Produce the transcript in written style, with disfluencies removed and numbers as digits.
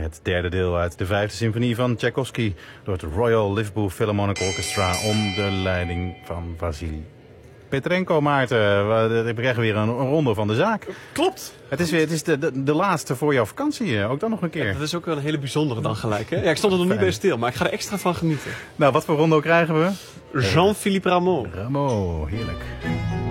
Het derde deel uit de 5e symfonie van Tchaikovsky door het Royal Liverpool Philharmonic Orchestra onder de leiding van Vasily Petrenko. Maarten, we krijgen weer een ronde van de zaak. Klopt. Het is de laatste voor jouw vakantie, ook dan nog een keer. Ja, dat is ook wel een hele bijzondere dan gelijk. Hè? Ja, ik stond er nog niet bij stil, maar ik ga er extra van genieten. Nou, wat voor rondo krijgen we? Jean-Philippe Rameau. Rameau, heerlijk.